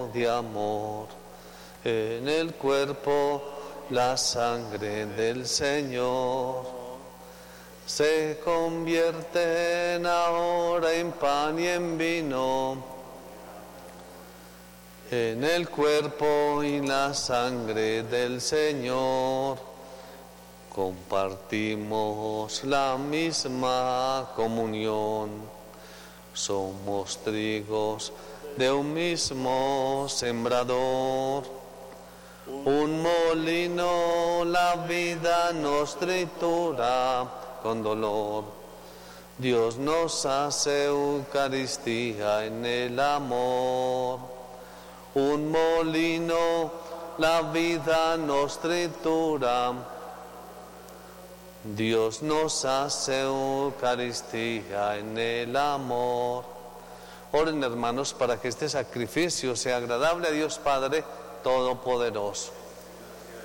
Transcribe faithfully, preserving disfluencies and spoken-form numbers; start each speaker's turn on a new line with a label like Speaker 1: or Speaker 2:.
Speaker 1: lleno de amor. En el cuerpo la sangre del Señor se convierten ahora en pan y en vino. En el cuerpo y la sangre del Señor compartimos la misma comunión. Somos trigos de un mismo sembrador. Un molino la vida nos tritura con dolor. Dios nos hace Eucaristía en el amor. Un molino la vida nos tritura. Dios nos hace Eucaristía en el amor. Oren, hermanos, para que este sacrificio sea agradable a Dios Padre Todopoderoso.